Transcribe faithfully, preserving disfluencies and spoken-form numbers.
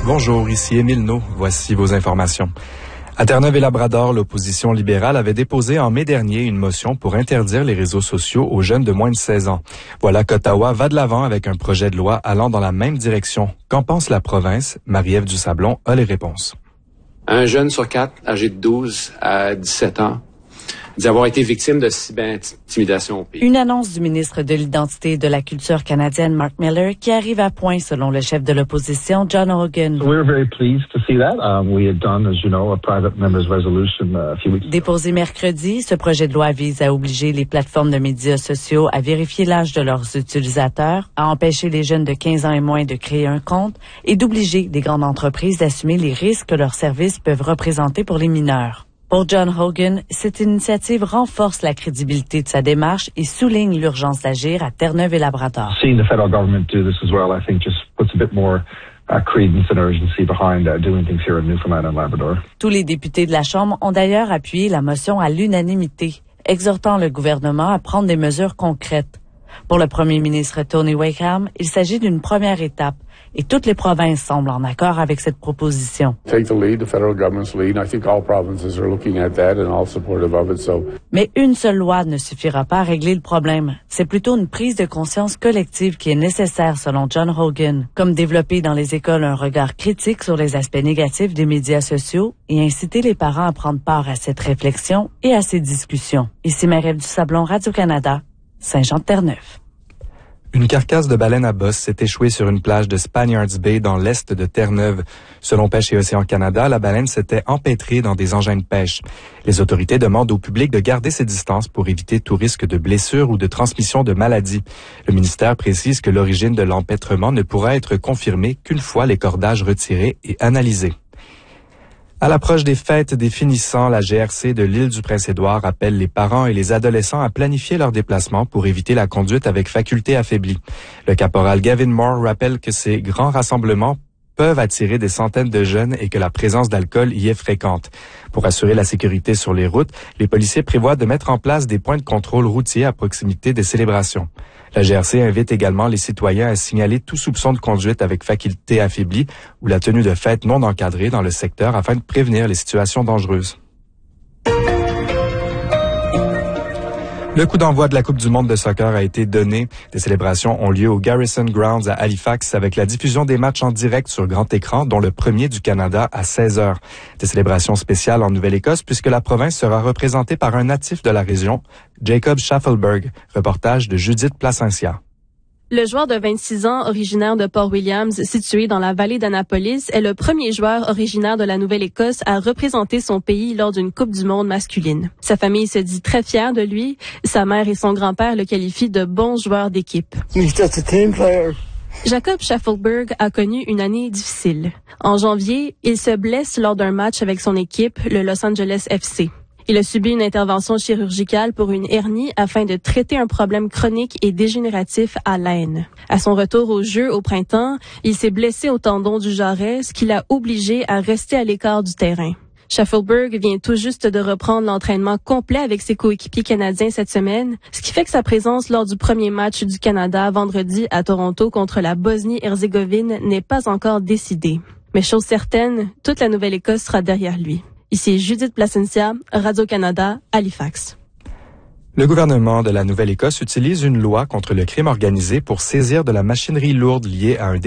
Bonjour, ici Émile No. Voici vos informations. À Terre-Neuve et Labrador, l'opposition libérale avait déposé en mai dernier une motion pour interdire les réseaux sociaux aux jeunes de moins de seize ans. Voilà qu'Ottawa va de l'avant avec un projet de loi allant dans la même direction. Qu'en pense la province? Marie-Ève Dusablon a les réponses. Un jeune sur quatre, âgé de douze à dix-sept ans, dit avoir été victime de cyber-intimidation au pays. Une annonce du ministre de l'Identité et de la Culture canadienne, Mark Miller, qui arrive à point selon le chef de l'opposition, John Horgan. We're very pleased to see that. Um, we had done, as you know, a private members resolution a few weeks ago. Déposé mercredi, ce projet de loi vise à obliger les plateformes de médias sociaux à vérifier l'âge de leurs utilisateurs, à empêcher les jeunes de quinze ans et moins de créer un compte et d'obliger les grandes entreprises d'assumer les risques que leurs services peuvent représenter pour les mineurs. Pour John Horgan, cette initiative renforce la crédibilité de sa démarche et souligne l'urgence d'agir à Terre-Neuve et Labrador. Seeing the federal government do this as well, I think, just puts a bit more uh, credence and urgency behind uh, doing things here in Newfoundland and Labrador. Tous les députés de la Chambre ont d'ailleurs appuyé la motion à l'unanimité, exhortant le gouvernement à prendre des mesures concrètes. Pour le premier ministre Tony Wakeham, il s'agit d'une première étape et toutes les provinces semblent en accord avec cette proposition. Take the lead, the federal government's lead. I think all provinces are looking at that and all supportive of it. So. Mais une seule loi ne suffira pas à régler le problème. C'est plutôt une prise de conscience collective qui est nécessaire selon John Horgan, comme développer dans les écoles un regard critique sur les aspects négatifs des médias sociaux et inciter les parents à prendre part à cette réflexion et à ces discussions. Ici Marie-Ève Dusablon, Radio-Canada, Saint-Jean-de-Terre-Neuve. Une carcasse de baleine à bosse s'est échouée sur une plage de Spaniards Bay dans l'est de Terre-Neuve. Selon Pêche et Océan Canada, la baleine s'était empêtrée dans des engins de pêche. Les autorités demandent au public de garder ses distances pour éviter tout risque de blessure ou de transmission de maladies. Le ministère précise que l'origine de l'empêtrement ne pourra être confirmée qu'une fois les cordages retirés et analysés. À l'approche des fêtes des finissants, la G R C de l'île du Prince-Édouard appelle les parents et les adolescents à planifier leurs déplacements pour éviter la conduite avec faculté affaiblie. Le caporal Gavin Moore rappelle que ces grands rassemblements peuvent attirer des centaines de jeunes et que la présence d'alcool y est fréquente. Pour assurer la sécurité sur les routes, les policiers prévoient de mettre en place des points de contrôle routiers à proximité des célébrations. La G R C invite également les citoyens à signaler tout soupçon de conduite avec faculté affaiblie ou la tenue de fêtes non encadrées dans le secteur afin de prévenir les situations dangereuses. Le coup d'envoi de la Coupe du monde de soccer a été donné. Des célébrations ont lieu au Garrison Grounds à Halifax avec la diffusion des matchs en direct sur grand écran, dont le premier du Canada à seize heures. Des célébrations spéciales en Nouvelle-Écosse puisque la province sera représentée par un natif de la région, Jacob Schaffelberg. Reportage de Judith Placencia. Le joueur de vingt-six ans, originaire de Port-Williams, situé dans la vallée d'Annapolis, est le premier joueur originaire de la Nouvelle-Écosse à représenter son pays lors d'une Coupe du monde masculine. Sa famille se dit très fière de lui. Sa mère et son grand-père le qualifient de bon joueur d'équipe. Jacob Schaffelberg a connu une année difficile. En janvier, il se blesse lors d'un match avec son équipe, le Los Angeles F C. Il a subi une intervention chirurgicale pour une hernie afin de traiter un problème chronique et dégénératif à l'aine. À son retour au jeu au printemps, il s'est blessé au tendon du jarret, ce qui l'a obligé à rester à l'écart du terrain. Schaffelberg vient tout juste de reprendre l'entraînement complet avec ses coéquipiers canadiens cette semaine, ce qui fait que sa présence lors du premier match du Canada vendredi à Toronto contre la Bosnie-Herzégovine n'est pas encore décidée. Mais chose certaine, toute la Nouvelle-Écosse sera derrière lui. Ici Judith Placencia, Radio-Canada, Halifax. Le gouvernement de la Nouvelle-Écosse utilise une loi contre le crime organisé pour saisir de la machinerie lourde liée à un